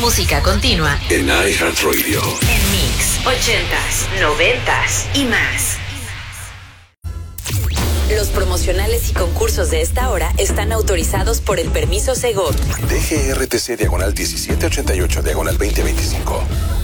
Música continua en iHeartRadio. En Mix 80s, 90s y más. Los promocionales y concursos de esta hora están autorizados por el permiso Segov. DGRTC /1788 /2025.